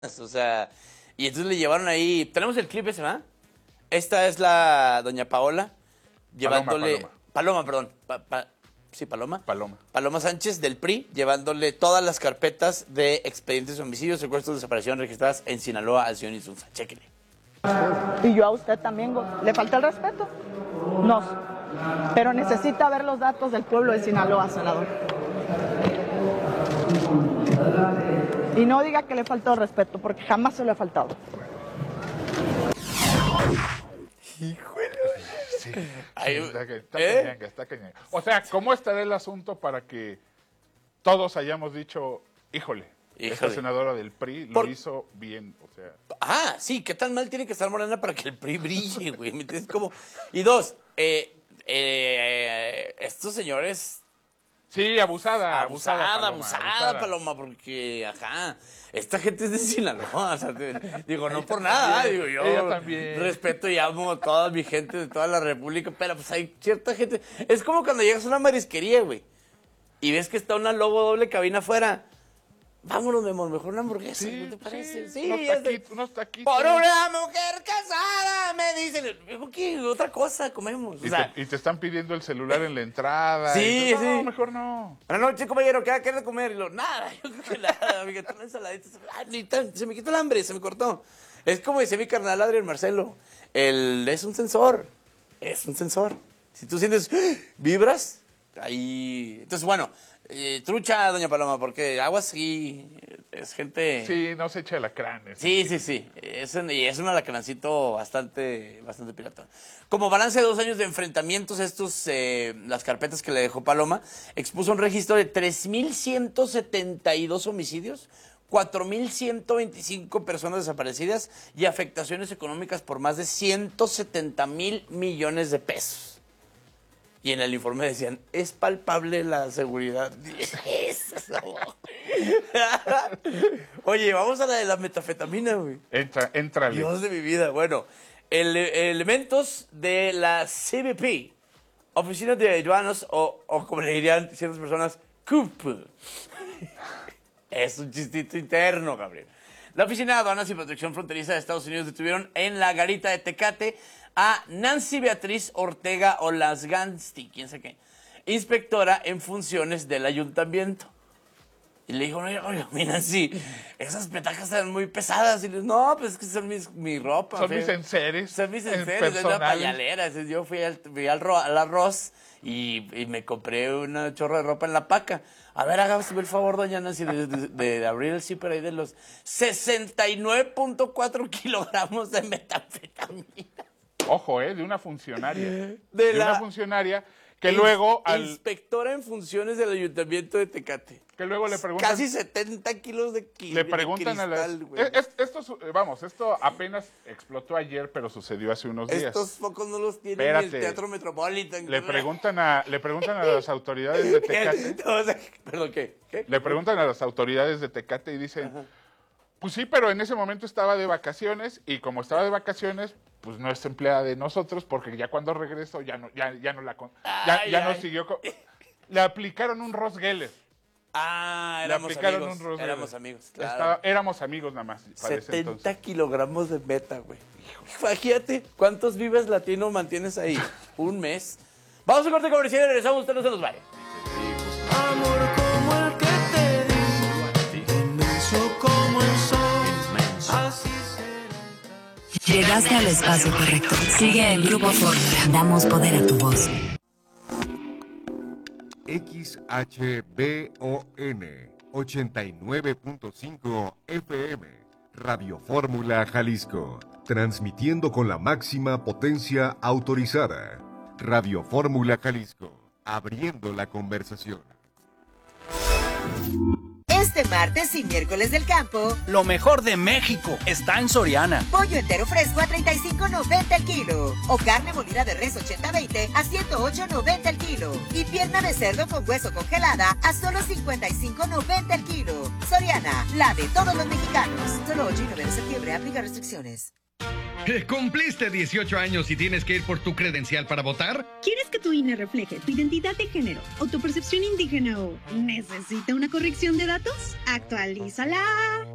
O sea, y entonces le llevaron ahí. Tenemos el clip ese, ¿verdad? Esta es la doña Paola llevándole. Paloma, perdón. Sí, Paloma. Paloma Sánchez del PRI, llevándole todas las carpetas de expedientes de homicidios, secuestros, desaparición registradas en Sinaloa al señor Insunza. Chéquele. Y yo a usted también, ¿le falta el respeto? No. Pero necesita ver los datos del pueblo de Sinaloa, senador. Y no diga que le faltó el respeto, porque jamás se lo ha faltado. Híjole. Sí, está cañón. O sea, ¿cómo estará el asunto para que todos hayamos dicho, híjole. Esta senadora del PRI lo hizo bien, o sea... Ah, sí, ¿qué tan mal tiene que estar Morena para que el PRI brille, güey? ¿Me entiendes? Como... Y dos, estos señores... Sí, abusada, Paloma, porque, ajá, esta gente es de Sinaloa, o sea, digo, no por nada, digo, yo respeto y amo a toda mi gente de toda la república, pero pues hay cierta gente, es como cuando llegas a una marisquería, güey, y ves que está una Lobo doble cabina afuera. Vámonos, mi amor, mejor una hamburguesa, ¿no te parece? Sí, unos taquitos. Por una mujer casada, me dicen. ¿Qué otra cosa comemos? Y te están pidiendo el celular en la entrada. Sí, sí. No, mejor no. Buenas noches, compañero, ¿qué quieres comer? Y lo, nada, yo creo que nada, amiga, una ensaladita. Se me quitó el hambre, se me cortó. Es como dice mi carnal Adrián Marcelo, es un sensor. Si tú sientes vibras, ahí... Entonces, bueno... trucha, doña Paloma, porque aguas sí es gente... Sí, no se echa alacranes. Sí. Es un alacrancito bastante pirata. Como balance de 2 años de enfrentamientos, las carpetas que le dejó Paloma, expuso un registro de 3,172 homicidios, 4,125 personas desaparecidas y afectaciones económicas por más de 170,000 millones de pesos. Y en el informe decían, es palpable la seguridad. Oye, vamos a la de la metafetamina, güey. Entra. Dios de mi vida. Bueno, elementos de la CBP, Oficina de Aduanas, o como le dirían ciertas personas, CUP. Es un chistito interno, Gabriel. La Oficina de Aduanas y Protección Fronteriza de Estados Unidos detuvieron en la garita de Tecate a Nancy Beatriz Ortega Olasgansti, quién sabe qué, inspectora en funciones del ayuntamiento. Y le dijo, oye, mi Nancy, esas petacas están muy pesadas. Y le dijo, no, pues es que son mi ropa. Son mis enseres. Son mis enseres, es una pañalera. Yo fui al arroz y me compré una chorra de ropa en la paca. A ver, hágame el favor, doña Nancy, de abrir el zipper ahí de los 69.4 kilogramos de metanfetamina. Ojo, de una funcionaria. De una funcionaria que luego... Inspectora en funciones del Ayuntamiento de Tecate. Que luego le preguntan... Casi 70 kilos de Le preguntan a las... Esto apenas explotó ayer, pero sucedió hace unos días. Estos focos no los tiene ni el Teatro Metropolitan. Le preguntan a las autoridades de Tecate... Perdón, ¿qué? Le preguntan a las autoridades de Tecate y dicen... Ajá. Pues sí, pero en ese momento estaba de vacaciones y como estaba de vacaciones, pues no es empleada de nosotros porque ya cuando regresó ya no siguió. Le aplicaron un Ross Geller. Éramos amigos, claro. Éramos amigos nada más. 70 kilogramos de meta, güey. Imagínate, ¿cuántos vives latino mantienes ahí? Un mes. Vamos a corte comercial y regresamos, usted no se nos vaya. Amor como el que te di, inmenso como el sol, así será. Llegaste al espacio correcto. Sigue el Grupo Fórmula. Damos poder a tu voz. XHBON 89.5 FM, Radio Fórmula Jalisco, transmitiendo con la máxima potencia autorizada. Radio Fórmula Jalisco, abriendo la conversación. Este martes y miércoles del campo, lo mejor de México está en Soriana. Pollo entero fresco a $35.90 el kilo. O carne molida de res 80-20 a $108.90 el kilo. Y pierna de cerdo con hueso congelada a solo $55.90 el kilo. Soriana, la de todos los mexicanos. Solo 8 y 9 de septiembre, aplica restricciones. ¿Cumpliste 18 años y tienes que ir por tu credencial para votar? ¿Quieres que tu INE refleje tu identidad de género o tu percepción indígena o necesita una corrección de datos? ¡Actualízala!